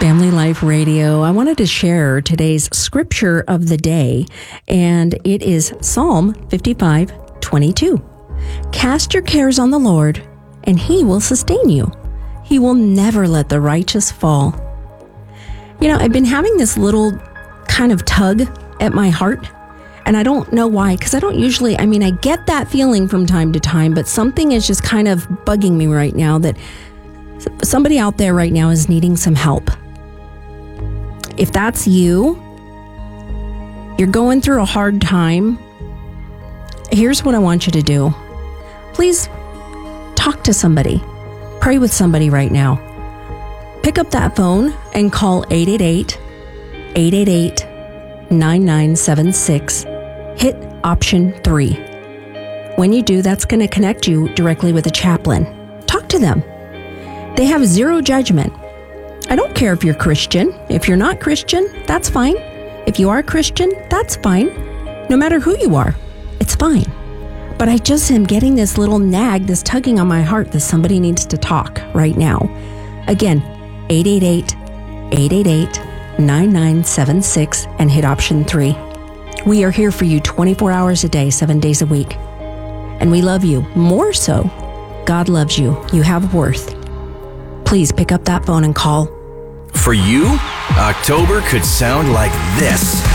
Family Life Radio. I wanted to share today's scripture of the day, and it is Psalm 55:22. Cast your cares on the Lord, and He will sustain you. He will never let the righteous fall. You know, I've been having this little kind of tug at my heart, and I don't know why, because I don't usually, I get that feeling from time to time, but something is just kind of bugging me right now that somebody out there right now is needing some help. If that's you, you're going through a hard time, here's what I want you to do. Please talk to somebody. Pray with somebody right now. Pick up that phone and call 888-888-9976. Hit option 3. When you do, that's going to connect you directly with a chaplain. Talk to them. They have zero judgment. I don't care if you're Christian. If you're not Christian, that's fine. If you are Christian, that's fine. No matter who you are, it's fine. But I just am getting this little nag, this tugging on my heart that somebody needs to talk right now. Again, 888-888-9976 and hit option 3. We are here for you 24 hours a day, 7 days a week. And we love you. More so, God loves you. You have worth. Please pick up that phone and call. For you, October could sound like this.